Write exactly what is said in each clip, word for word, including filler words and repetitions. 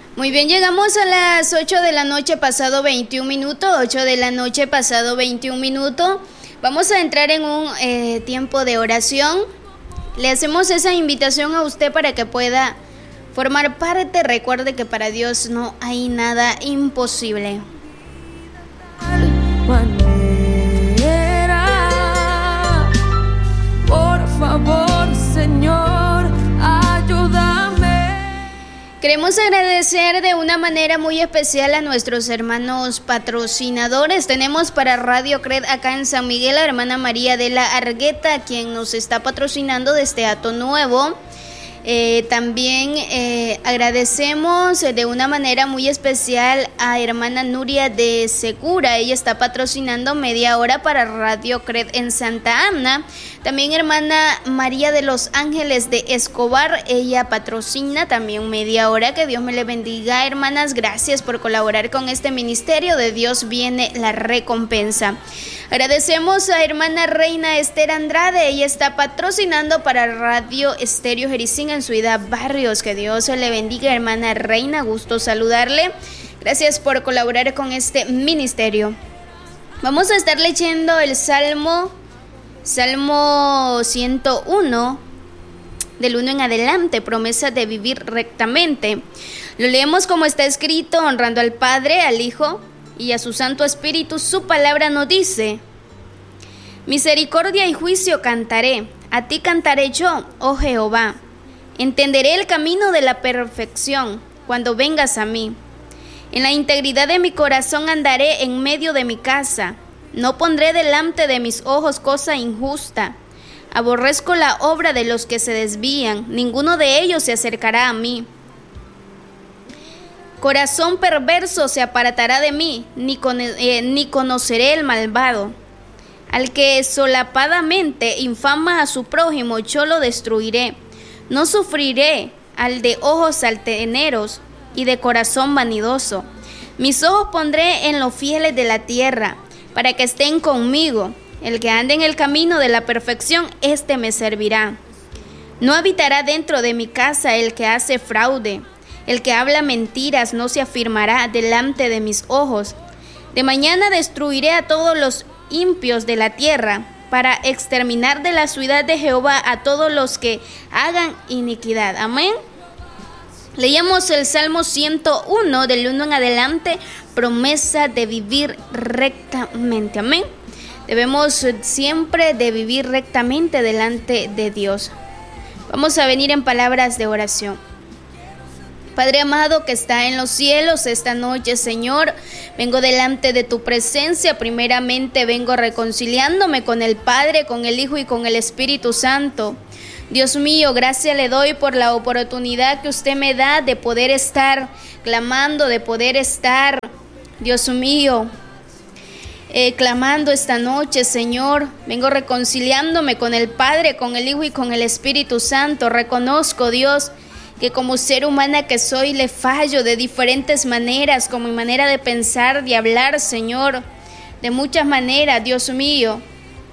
Muy bien, llegamos a las ocho de la noche pasado veintiún minutos, ocho de la noche pasado veintiún minutos. Vamos a entrar en un eh, tiempo de oración. Le hacemos esa invitación a usted para que pueda formar parte. Recuerde que para Dios no hay nada imposible. Manera, por favor, Señor, ayúdame. Queremos agradecer de una manera muy especial a nuestros hermanos patrocinadores. Tenemos para Radio Cred acá en San Miguel a hermana María de la Argueta, quien nos está patrocinando desde Hato Nuevo. Eh, también eh, agradecemos de una manera muy especial a hermana Nuria de Segura. Ella está patrocinando media hora para Radio Cred en Santa Ana. También hermana María de los Ángeles de Escobar, ella patrocina también media hora. Que Dios me le bendiga, hermanas. Gracias por colaborar con este ministerio. De Dios viene la recompensa. Agradecemos a hermana Reina Esther Andrade. Ella está patrocinando para Radio Estéreo Jericín en Ciudad Barrios. Que Dios se le bendiga, hermana Reina. Gusto saludarle. Gracias por colaborar con este ministerio. Vamos a estar leyendo el Salmo Salmo ciento uno, del uno en adelante, promesa de vivir rectamente. Lo leemos como está escrito, honrando al Padre, al Hijo y a su Santo Espíritu. Su palabra nos dice: misericordia y juicio cantaré, a ti cantaré yo, oh Jehová. Entenderé el camino de la perfección cuando vengas a mí. En la integridad de mi corazón andaré en medio de mi casa. No pondré delante de mis ojos cosa injusta. Aborrezco la obra de los que se desvían, ninguno de ellos se acercará a mí. Corazón perverso se apartará de mí, ni, con, eh, ni conoceré el malvado. Al que solapadamente infama a su prójimo, yo lo destruiré. No sufriré al de ojos altaneros y de corazón vanidoso. Mis ojos pondré en los fieles de la tierra, para que estén conmigo. El que ande en el camino de la perfección, éste me servirá. No habitará dentro de mi casa el que hace fraude. El que habla mentiras no se afirmará delante de mis ojos. De mañana destruiré a todos los impios de la tierra, para exterminar de la ciudad de Jehová a todos los que hagan iniquidad. Amén. Leíamos el Salmo ciento uno, del uno en adelante, promesa de vivir rectamente. Amén. Debemos siempre de vivir rectamente delante de Dios. Vamos a venir en palabras de oración. Padre amado que está en los cielos, esta noche, Señor, vengo delante de tu presencia. Primeramente vengo reconciliándome con el Padre, con el Hijo y con el Espíritu Santo. Dios mío, gracias le doy por la oportunidad que usted me da de poder estar clamando, de poder estar, Dios mío, eh, clamando esta noche, Señor. Vengo reconciliándome con el Padre, con el Hijo y con el Espíritu Santo. Reconozco, Dios, que como ser humana que soy, le fallo de diferentes maneras, como mi manera de pensar, de hablar, Señor, de muchas maneras, Dios mío.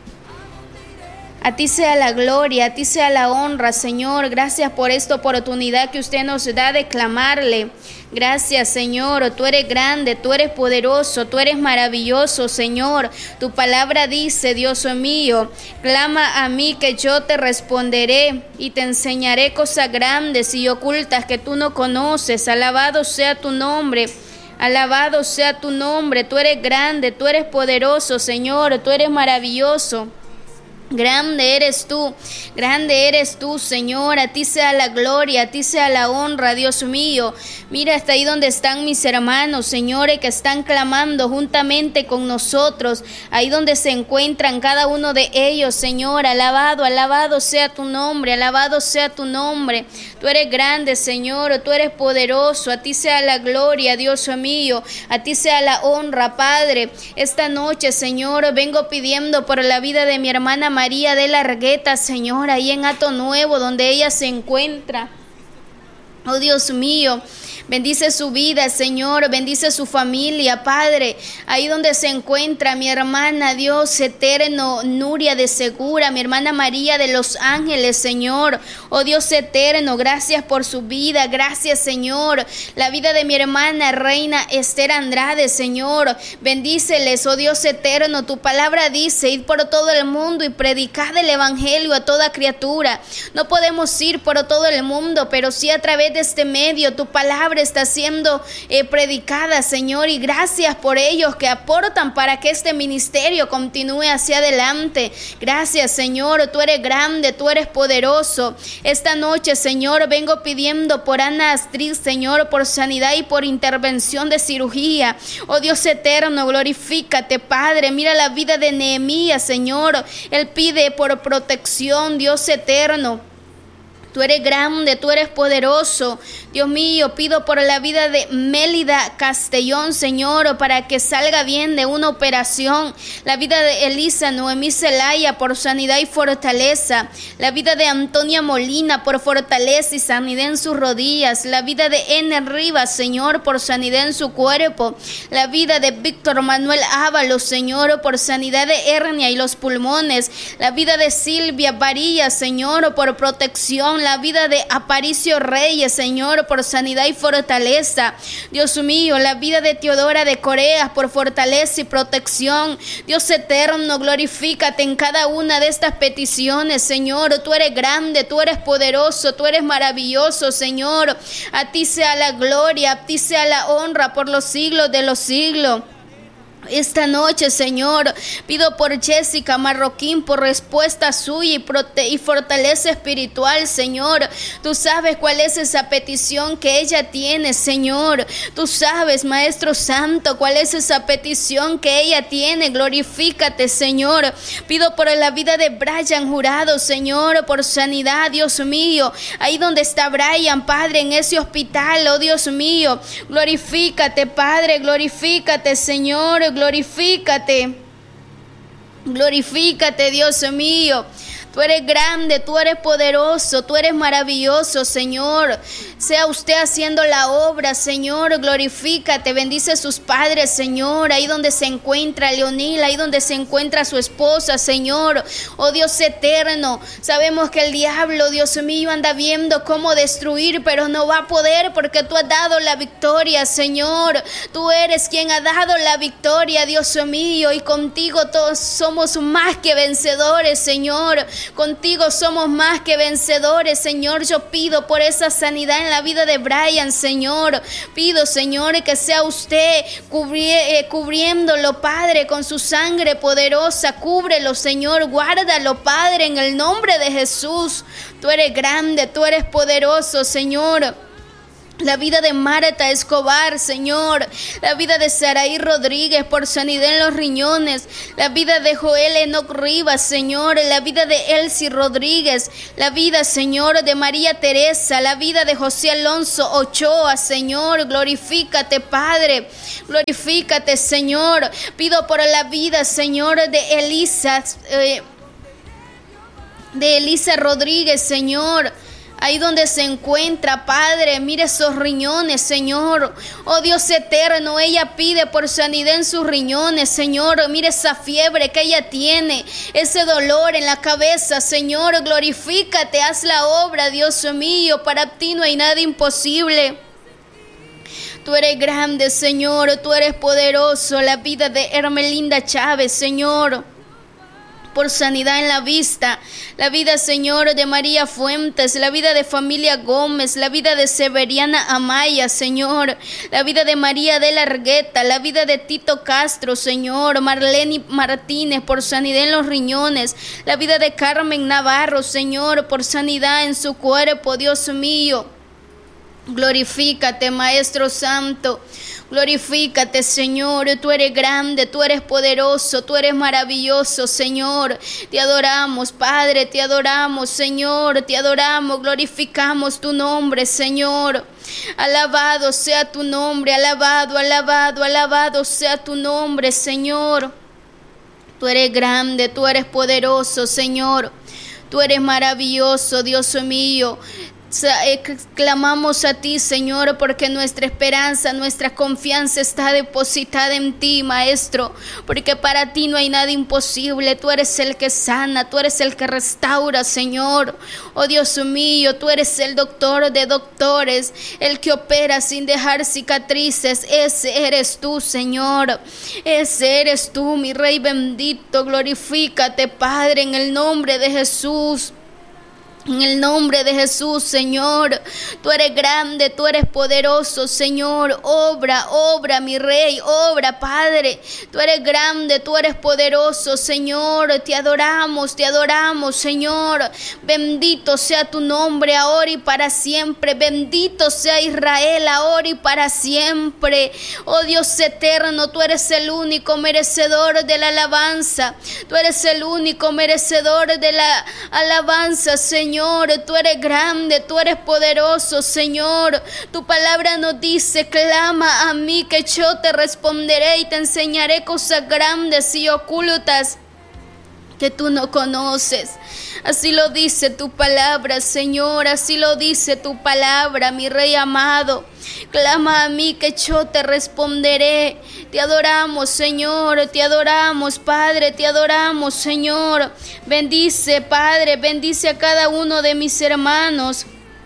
A ti sea la gloria, a ti sea la honra, Señor. Gracias por esta oportunidad que usted nos da de clamarle. Gracias, Señor. Tú eres grande, tú eres poderoso, tú eres maravilloso, Señor. Tu palabra dice, Dios mío, clama a mí que yo te responderé y te enseñaré cosas grandes y ocultas que tú no conoces. Alabado sea tu nombre. Alabado sea tu nombre. Tú eres grande, tú eres poderoso, Señor. Tú eres maravilloso. Grande eres tú, grande eres tú, Señor. A ti sea la gloria, a ti sea la honra, Dios mío. Mira hasta ahí donde están mis hermanos, señores, que están clamando juntamente con nosotros, ahí donde se encuentran cada uno de ellos, Señor. Alabado, alabado sea tu nombre, alabado sea tu nombre. Tú eres grande, Señor, tú eres poderoso. A ti sea la gloria, Dios mío. A ti sea la honra, Padre. Esta noche, Señor, vengo pidiendo por la vida de mi hermana María de la Argueta, Señor, ahí en Hato Nuevo, donde ella se encuentra. Oh Dios mío, bendice su vida, Señor, bendice su familia, Padre, ahí donde se encuentra mi hermana, Dios eterno, Nuria de Segura, mi hermana María de Los Ángeles, Señor. Oh Dios eterno, gracias por su vida, gracias, Señor. La vida de mi hermana Reina Esther Andrade, Señor, bendíceles, oh Dios eterno. Tu palabra dice, id por todo el mundo y predicad el evangelio a toda criatura. No podemos ir por todo el mundo, pero sí a través de este medio. Tu palabra está siendo eh, predicada, Señor, y gracias por ellos que aportan para que este ministerio continúe hacia adelante. Gracias, Señor, tú eres grande, tú eres poderoso. Esta noche, Señor, vengo pidiendo por Ana Astrid, Señor, por sanidad y por intervención de cirugía. Oh Dios eterno, glorifícate, Padre. Mira la vida de Nehemías, Señor, él pide por protección, Dios eterno. Tú eres grande, tú eres poderoso. Dios mío, pido por la vida de Mélida Castellón, Señor, para que salga bien de una operación. La vida de Elisa Noemí Zelaya por sanidad y fortaleza. La vida de Antonia Molina por fortaleza y sanidad en sus rodillas. La vida de Ener Rivas, Señor, por sanidad en su cuerpo. La vida de Víctor Manuel Ábalos, Señor, por sanidad de hernia y los pulmones. La vida de Silvia Varillas, Señor, por protección. La vida de Aparicio Reyes, Señor, por sanidad y fortaleza. Dios mío, la vida de Teodora de Corea por fortaleza y protección. Dios eterno, glorifícate en cada una de estas peticiones, Señor. Tú eres grande, tú eres poderoso, tú eres maravilloso, Señor. A ti sea la gloria, a ti sea la honra por los siglos de los siglos. Esta noche, Señor, pido por Jessica Marroquín, por respuesta suya y, prote- y fortaleza espiritual, Señor. Tú sabes cuál es esa petición que ella tiene, Señor. Tú sabes, Maestro Santo, cuál es esa petición que ella tiene. Glorifícate, Señor. Pido por la vida de Brian Jurado, Señor, por sanidad, Dios mío. Ahí donde está Brian, Padre, en ese hospital, oh Dios mío. Glorifícate, Padre, glorifícate, Señor. Glorifícate, glorifícate, Dios mío. Tú eres grande, tú eres poderoso, tú eres maravilloso, Señor. Sea usted haciendo la obra, Señor, glorifícate. Bendice a sus padres, Señor, ahí donde se encuentra Leonil, ahí donde se encuentra su esposa, Señor. Oh Dios eterno, sabemos que el diablo, Dios mío, anda viendo cómo destruir, pero no va a poder porque tú has dado la victoria, Señor. Tú eres quien ha dado la victoria, Dios mío, y contigo todos somos más que vencedores, Señor. Contigo somos más que vencedores, Señor. Yo pido por esa sanidad en la vida de Brian, Señor. Pido, Señor, que sea usted cubri- eh, cubriéndolo, Padre, con su sangre poderosa. Cúbrelo, Señor. Guárdalo, Padre, en el nombre de Jesús. Tú eres grande, tú eres poderoso, Señor. La vida de Marta Escobar, Señor. La vida de Saraí Rodríguez por sanidad en los riñones. La vida de Joel Enoc Rivas, Señor. La vida de Elsie Rodríguez. La vida, Señor, de María Teresa. La vida de José Alonso Ochoa, Señor. Glorifícate, Padre. Glorifícate, Señor. Pido por la vida, Señor, de Elisa. Eh, de Elisa Rodríguez, Señor. Ahí donde se encuentra, Padre, mire esos riñones, Señor. Oh Dios eterno, ella pide por sanidad en sus riñones, Señor. Mire esa fiebre que ella tiene, ese dolor en la cabeza, Señor. Glorifícate, haz la obra, Dios mío. Para ti no hay nada imposible. Tú eres grande, Señor. Tú eres poderoso. La vida de Hermelinda Chávez, Señor, por sanidad en la vista. La vida, Señor, de María Fuentes. La vida de familia Gómez. La vida de Severiana Amaya, Señor. La vida de María de la Argueta. La vida de Tito Castro, Señor. Marlene Martínez, por sanidad en los riñones. La vida de Carmen Navarro, Señor, por sanidad en su cuerpo, Dios mío. Glorifícate, Maestro Santo. Glorifícate, Señor. Tú eres grande, tú eres poderoso, tú eres maravilloso, Señor. Te adoramos, Padre, te adoramos, Señor. Te adoramos, glorificamos tu nombre, Señor. Alabado sea tu nombre, alabado, alabado, alabado sea tu nombre, Señor. Tú eres grande, tú eres poderoso, Señor. Tú eres maravilloso, Dios mío. Clamamos a ti, Señor, porque nuestra esperanza, nuestra confianza está depositada en ti, Maestro, porque para ti no hay nada imposible. Tú eres el que sana, tú eres el que restaura, Señor. Oh Dios mío, tú eres el doctor de doctores, el que opera sin dejar cicatrices. Ese eres tú, Señor. Ese eres tú, mi Rey bendito. Glorifícate, Padre, en el nombre de Jesús. En el nombre de Jesús, Señor, tú eres grande, tú eres poderoso, Señor. Obra, obra, mi Rey, obra, Padre. Tú eres grande, tú eres poderoso, Señor. Te adoramos, te adoramos, Señor. Bendito sea tu nombre ahora y para siempre. Bendito sea Israel ahora y para siempre. Oh Dios eterno, tú eres el único merecedor de la alabanza. Tú eres el único merecedor de la alabanza, Señor. Señor, tú eres grande, tú eres poderoso, Señor. Tu palabra nos dice, clama a mí que yo te responderé y te enseñaré cosas grandes y ocultas que tú no conoces. Así lo dice tu palabra, Señor, así lo dice tu palabra, mi Rey amado. Clama a mí que yo te responderé. Te adoramos, Señor, te adoramos, Padre, te adoramos, Señor. Bendice, Padre, bendice a cada uno de mis hermanos.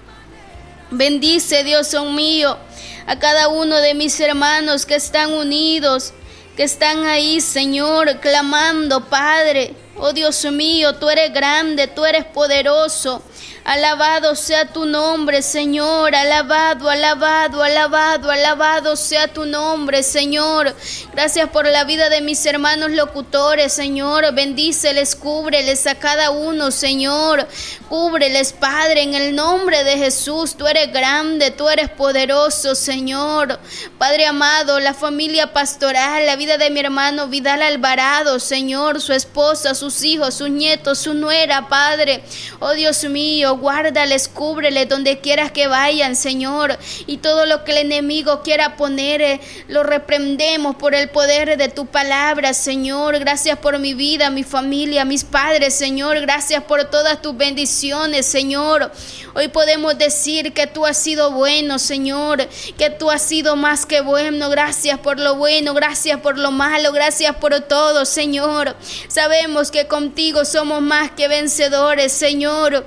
Bendice, Dios mío, a cada uno de mis hermanos que están unidos, que están ahí, Señor, clamando, Padre. Oh Dios mío, tú eres grande, tú eres poderoso. Alabado sea tu nombre, Señor. Alabado, alabado, alabado, alabado sea tu nombre, Señor. Gracias por la vida de mis hermanos locutores, Señor. Bendíceles, cúbreles a cada uno, Señor. Cúbreles, Padre, en el nombre de Jesús. Tú eres grande, tú eres poderoso, Señor. Padre amado, la familia pastoral, la vida de mi hermano Vidal Alvarado, Señor, su esposa, sus hijos, sus nietos, su nuera, Padre. Oh Dios mío, guárdales, cúbreles donde quieras que vayan, Señor. Y todo lo que el enemigo quiera poner, eh, lo reprendemos por el poder de tu palabra, Señor. Gracias por mi vida, mi familia, mis padres, Señor. Gracias por todas tus bendiciones, Señor. Hoy podemos decir que tú has sido bueno, Señor, que tú has sido más que bueno. Gracias por lo bueno, gracias por lo malo, gracias por todo, Señor. Sabemos que contigo somos más que vencedores, Señor.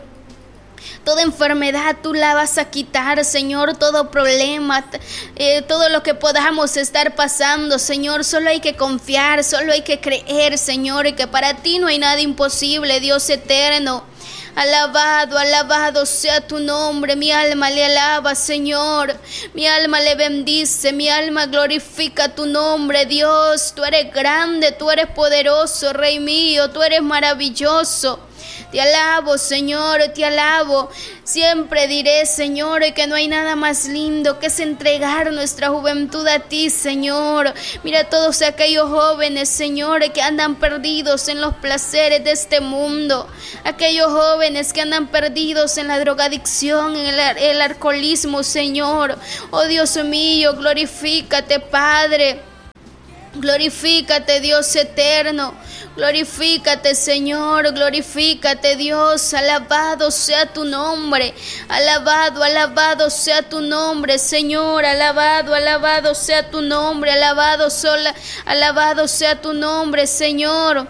Toda enfermedad tú la vas a quitar, Señor, todo problema, eh, todo lo que podamos estar pasando, Señor, solo hay que confiar, solo hay que creer, Señor, y que para ti no hay nada imposible, Dios eterno. Alabado, alabado sea tu nombre, mi alma le alaba, Señor, mi alma le bendice, mi alma glorifica tu nombre, Dios. Tú eres grande, tú eres poderoso, Rey mío, tú eres maravilloso. Te alabo, Señor, te alabo. Siempre diré, Señor, que no hay nada más lindo que es entregar nuestra juventud a ti, Señor. Mira todos aquellos jóvenes, Señor, que andan perdidos en los placeres de este mundo. Aquellos jóvenes que andan perdidos en la drogadicción, en el, el alcoholismo, Señor. Oh Dios mío, glorifícate, Padre. Glorifícate, Dios eterno. Glorifícate, Señor, glorifícate, Dios. Alabado sea tu nombre. Alabado, alabado sea tu nombre, Señor. Alabado, alabado sea tu nombre. Alabado, sola, alabado sea tu nombre, Señor.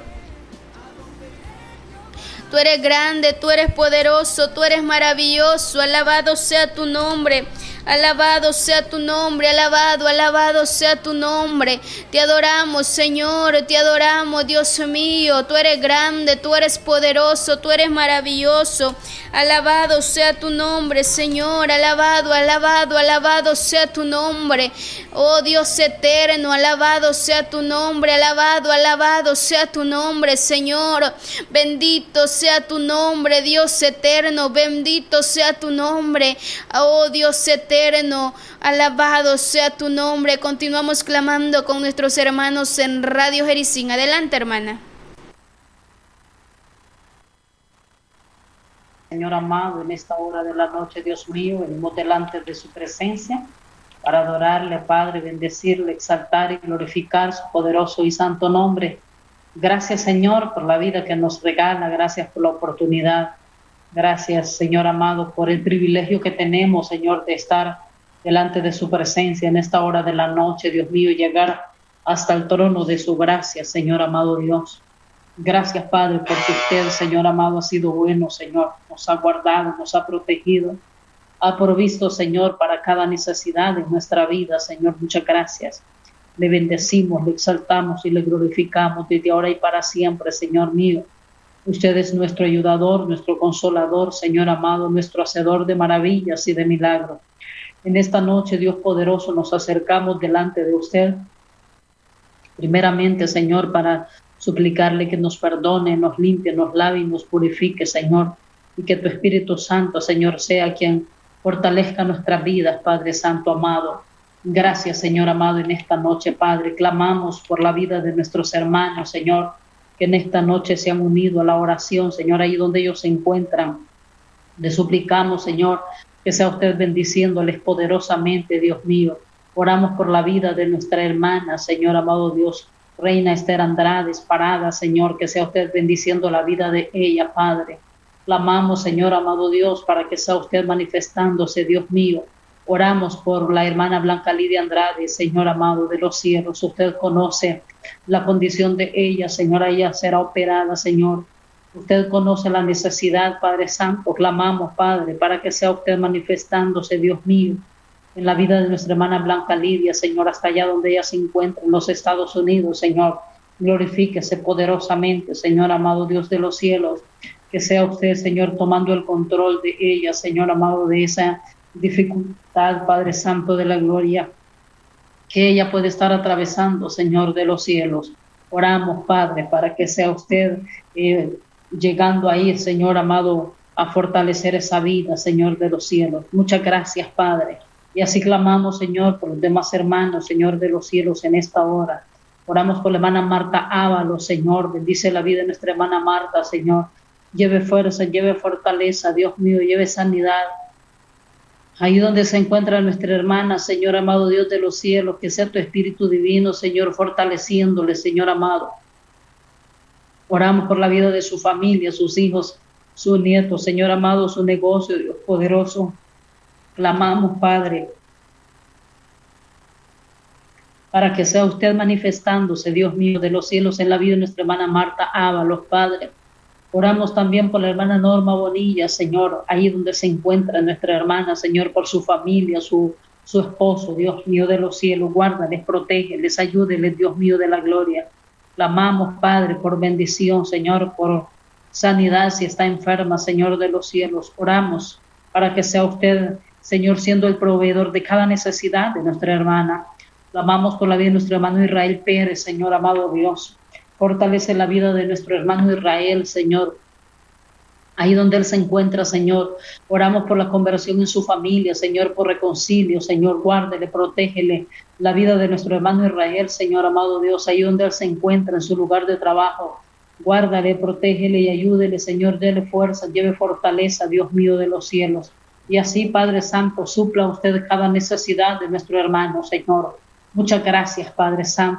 Tú eres grande, tú eres poderoso, tú eres maravilloso. Alabado sea tu nombre. Alabado sea tu nombre, alabado, alabado sea tu nombre. Te adoramos, Señor, te adoramos, Dios mío. Tú eres grande, tú eres poderoso, tú eres maravilloso. Alabado sea tu nombre, Señor. Alabado, alabado, alabado sea tu nombre. Oh Dios eterno, alabado sea tu nombre. Alabado, alabado sea tu nombre, Señor. Bendito sea tu nombre, Dios eterno. Bendito sea tu nombre. Oh Dios eterno. Eterno, alabado sea tu nombre. Continuamos clamando con nuestros hermanos en Radio Jericín. Adelante, hermana. Señor amado, en esta hora de la noche, Dios mío, venimos delante de su presencia para adorarle, Padre, bendecirle, exaltar y glorificar su poderoso y santo nombre. Gracias, Señor, por la vida que nos regala, gracias por la oportunidad Gracias, Señor amado, por el privilegio que tenemos, Señor, de estar delante de su presencia en esta hora de la noche, Dios mío, y llegar hasta el trono de su gracia, Señor amado Dios. Gracias, Padre, porque usted, Señor amado, ha sido bueno, Señor. Nos ha guardado, nos ha protegido, ha provisto, Señor, para cada necesidad de nuestra vida, Señor. Muchas gracias. Le bendecimos, le exaltamos y le glorificamos desde ahora y para siempre, Señor mío. Usted es nuestro ayudador, nuestro consolador, Señor amado, nuestro hacedor de maravillas y de milagros. En esta noche, Dios poderoso, nos acercamos delante de usted. Primeramente, Señor, para suplicarle que nos perdone, nos limpie, nos lave y nos purifique, Señor. Y que tu Espíritu Santo, Señor, sea quien fortalezca nuestras vidas, Padre Santo amado. Gracias, Señor amado, en esta noche, Padre. Clamamos por la vida de nuestros hermanos, Señor, que en esta noche se han unido a la oración, Señor, ahí donde ellos se encuentran. Le suplicamos, Señor, que sea usted bendiciéndoles poderosamente, Dios mío. Oramos por la vida de nuestra hermana, Señor amado Dios, Reina Esther Andrade, Parada, Señor, que sea usted bendiciendo la vida de ella, Padre. Clamamos, Señor amado Dios, para que sea usted manifestándose, Dios mío. Oramos por la hermana Blanca Lidia Andrade, Señor amado de los cielos. Usted conoce la condición de ella, Señor. Ella será operada, Señor. Usted conoce la necesidad, Padre Santo. Clamamos, Padre, para que sea usted manifestándose, Dios mío, en la vida de nuestra hermana Blanca Lidia, Señor, hasta allá donde ella se encuentra, en los Estados Unidos, Señor. Glorifíquese poderosamente, Señor amado Dios de los cielos. Que sea usted, Señor, tomando el control de ella, Señor amado, de esa dificultad, Padre Santo de la gloria, que ella puede estar atravesando, Señor de los cielos. Oramos, Padre, para que sea usted eh, llegando ahí, Señor amado, a fortalecer esa vida, Señor de los cielos. Muchas gracias, Padre. Y así clamamos, Señor, por los demás hermanos, Señor de los cielos, en esta hora. Oramos por la hermana Marta Ávalo, Señor. Bendice la vida de nuestra hermana Marta, Señor. Lleve fuerza, lleve fortaleza, Dios mío, lleve sanidad. Ahí donde se encuentra nuestra hermana, Señor amado Dios de los cielos, que sea tu Espíritu Divino, Señor, fortaleciéndole, Señor amado. Oramos por la vida de su familia, sus hijos, sus nietos, Señor amado, su negocio, Dios poderoso. Clamamos, Padre, para que sea usted manifestándose, Dios mío, de los cielos en la vida de nuestra hermana Marta Ábalos, Padre. Oramos también por la hermana Norma Bonilla, Señor, ahí donde se encuentra nuestra hermana, Señor, por su familia, su, su esposo, Dios mío de los cielos. Guárdales, protégeles, ayúdeles, Dios mío de la gloria. Clamamos, Padre, por bendición, Señor, por sanidad si está enferma, Señor de los cielos. Oramos para que sea usted, Señor, siendo el proveedor de cada necesidad de nuestra hermana. Clamamos por la vida de nuestro hermano Israel Pérez, Señor amado Dios. Fortalece la vida de nuestro hermano Israel, Señor. Ahí donde él se encuentra, Señor. Oramos por la conversión en su familia, Señor, por reconcilio, Señor. Guárdele, protégele la vida de nuestro hermano Israel, Señor amado Dios. Ahí donde él se encuentra, en su lugar de trabajo. Guárdale, protégele y ayúdele, Señor. Dele fuerza, lleve fortaleza, Dios mío de los cielos. Y así, Padre Santo, supla usted cada necesidad de nuestro hermano, Señor. Muchas gracias, Padre Santo.